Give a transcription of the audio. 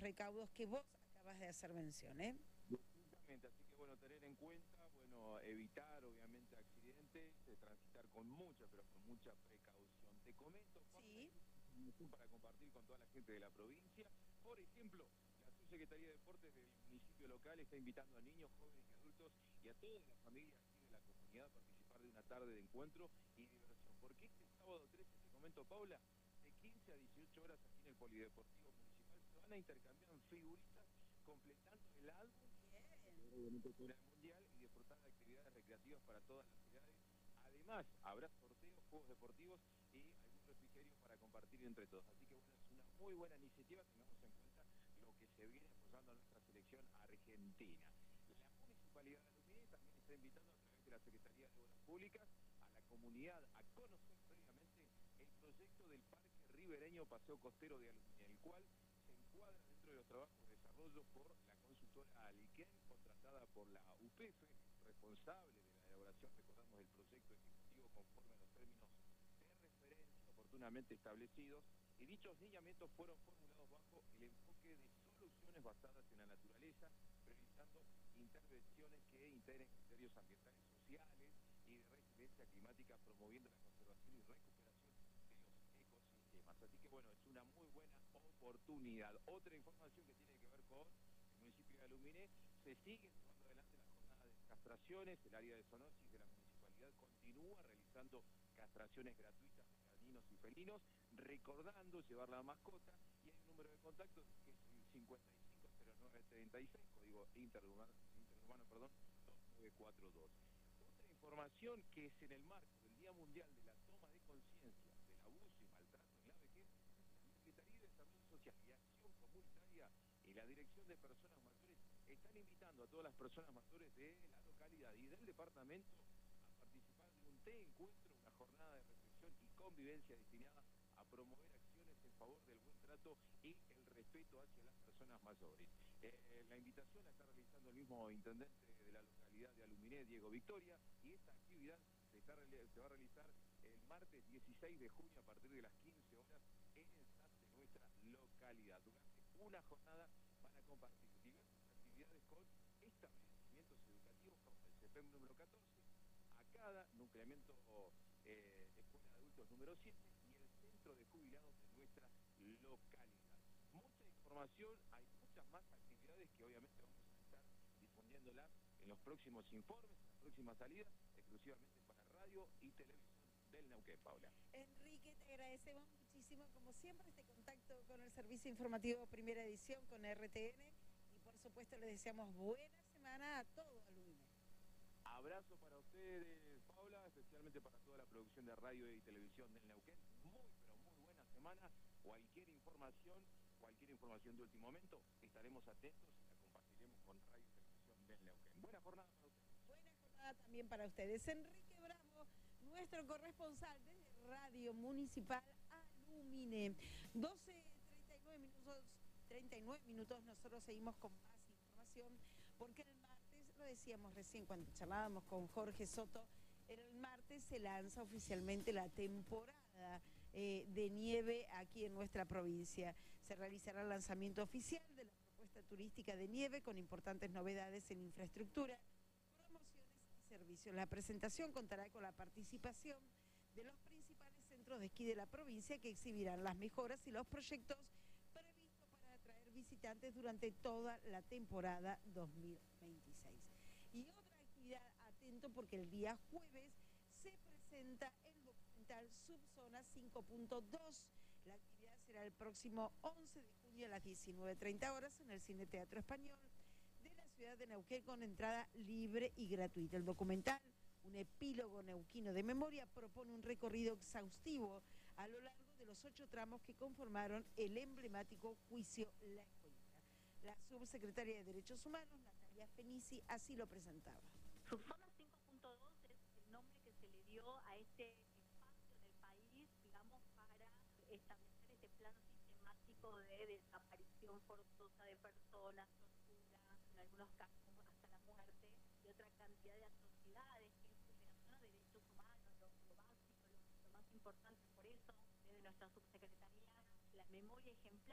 recaudos que vos acabas de hacer mención, ¿eh? Exactamente, así que bueno, tener en cuenta, bueno, evitar obviamente accidentes, transitar con mucha, pero con mucha precaución. Te comento, Sí. para compartir con toda la gente de la provincia. Por ejemplo, la Subsecretaría de Deportes del municipio local está invitando a niños, jóvenes y adultos y a todas las familias aquí de la comunidad a participar de una tarde de encuentro y diversión. Porque este sábado 13, te comento, Paula, de 15 a 18 horas aquí en el Polideportivo Municipal se van a intercambiar figuritas completando el álbum del mundial y disfrutar de actividades recreativas para todas las ciudades. Además, habrá sorteos, juegos deportivos y algún refrigerio para compartir entre todos. Así que bueno, es una muy buena iniciativa, tengamos en cuenta lo que se viene apoyando a nuestra selección argentina. La Municipalidad de Luminé también está invitando a través de la Secretaría de Obras Públicas a la comunidad a conocer previamente el proyecto del Parque Ribereño Paseo Costero de Aluminé, el cual se encuadra dentro de los trabajos de desarrollo por la consultora Aliquén, contratada por la UPF, responsable de la elaboración, recordamos, del proyecto ejecutivo conforme a los términos de referencia oportunamente establecidos, y dichos lineamientos fueron formulados bajo el enfoque de soluciones basadas en la naturaleza, priorizando intervenciones que integren criterios ambientales, sociales y de resiliencia climática, promoviendo la conservación y recuperación de los ecosistemas. Así que bueno, es una muy buena oportunidad. Otra información que tiene que ver con el municipio de Aluminé: se sigue llevando adelante la jornada de castraciones. El área de zoonosis de la municipalidad continúa realizando castraciones gratuitas de caninos y felinos, recordando llevar la mascota, y hay un número de contacto que es el 550936, código interurbano, 2942. Otra información que es en el marco del Día Mundial de la Toma de Conciencia del Abuso y Maltrato en la Vejez, la Secretaría de Desarrollo Social y Acción Comunitaria y la Dirección de Personas Mayores están invitando a todas las personas mayores de la localidad y del departamento a participar de un encuentro, una jornada de reflexión y convivencia destinada a promover acciones en favor del buen trato y el respeto hacia las personas mayores. La invitación la está realizando el mismo intendente de la localidad de Aluminé, Diego Victoria, y esta actividad se va a realizar el martes 16 de junio a partir de las 15 horas en el SAS de nuestra localidad. Durante una jornada van a compartir diversas actividades con establecimientos educativos como el CEPEM número 14, ACADA, nucleamiento Escuela de Adultos número 7 y el Centro de Jubilados de nuestra localidad. Mucha información, hay muchas más actividades que obviamente vamos a estar difundiéndolas en los próximos informes, en las próximas salidas, exclusivamente para radio y televisión del Neuquén, Paula. Enrique, te agradecemos muchísimo, como siempre, este contacto con el Servicio Informativo Primera Edición, con RTN, y por supuesto les deseamos buena semana a todo Aluminé. Abrazo para ustedes, Paula, especialmente para toda la producción de radio y televisión del Neuquén. Muy, pero muy buena semana. Cualquier información de último momento, estaremos atentos y la compartiremos con radio y televisión del Neuquén. Buena jornada para ustedes. Buena jornada también para ustedes. Enrique Bravo, nuestro corresponsal de Radio Municipal Aluminé. 12:39 minutos, nosotros seguimos con más información, porque el martes, lo decíamos recién cuando charlábamos con Jorge Soto, el martes se lanza oficialmente la temporada de nieve aquí en nuestra provincia. Se realizará el lanzamiento oficial de la propuesta turística de nieve con importantes novedades en infraestructura, promociones y servicios. La presentación contará con la participación de los principales centros de esquí de la provincia, que exhibirán las mejoras y los proyectos previstos para atraer visitantes durante toda la temporada 2026. Y otra actividad, atento, porque el día jueves se presenta el documental Subzona 5.2. La actividad será el próximo 11 de junio a las 19:30 horas en el Cine Teatro Español de la ciudad de Neuquén, con entrada libre y gratuita. El documental, un epílogo neuquino de memoria, propone un recorrido exhaustivo a lo largo de los 8 tramos que conformaron el emblemático juicio La Escuelita. La subsecretaria de Derechos Humanos, Natalia Fenici, así lo presentaba. Subzona 5.2 es el nombre que se le dio a este espacio del país, digamos, para establecer este plano sistemático de desaparición forzosa de personas, tortura, en algunos casos hasta la muerte, y otra cantidad de atrocidades, que es vulneración a derechos humanos, lo básico, lo más importante. Por eso, desde nuestra subsecretaría, la memoria ejemplar